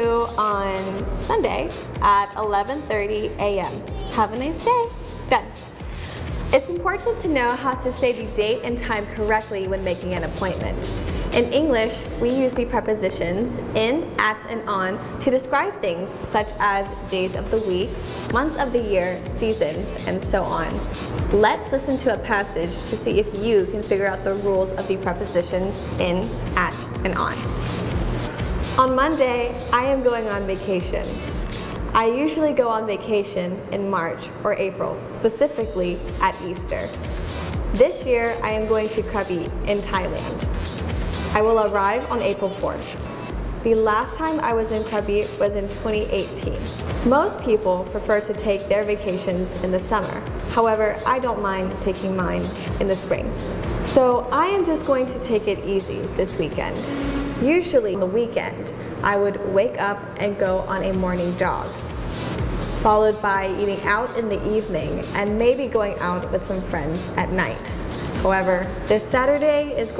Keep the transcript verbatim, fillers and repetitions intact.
you on Sunday at eleven thirty a m Have a nice day. Done. It's important to know how to say the date and time correctly when making an appointment. In English, we use the prepositions in, at, and on to describe things such as days of the week, months of the year, seasons, and so on. Let's listen to a passage to see if you can figure out the rules of the prepositions in, at, and on. On Monday, I am going on vacation. I usually go on vacation in March or April, specifically at Easter. This year, I am going to Krabi in Thailand. I will arrive on April fourth. The last time I was in Krabi was in twenty eighteen. Most people prefer to take their vacations in the summer. However, I don't mind taking mine in the spring. So I am just going to take it easy this weekend. Usually on the weekend, I would wake up and go on a morning jog, followed by eating out in the evening and maybe going out with some friends at night. However, this Saturday is going